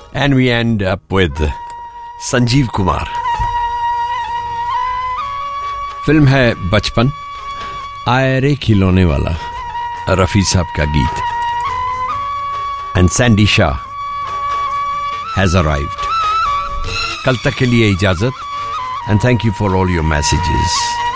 And we end up with Sanjeev Kumar. Film है बचपन, आए रे खिलौने वाला, रफी साहब का गीत. And Sandy Shah has arrived. कल तक के लिए इजाजत. And thank you for all your messages.